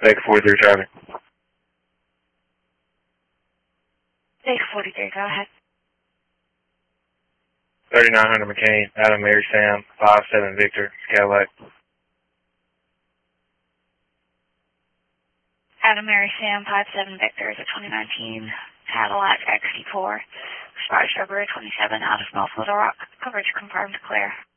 Baker 43 traffic. Baker 43, go ahead. 3900 McCain, Adam Mary Sam, 57 Victor, Cadillac. Adam Mary Sam, 57 Victor is a 2019 Cadillac XT4. Expired February 27 out of North Little Rock. Coverage confirmed clear.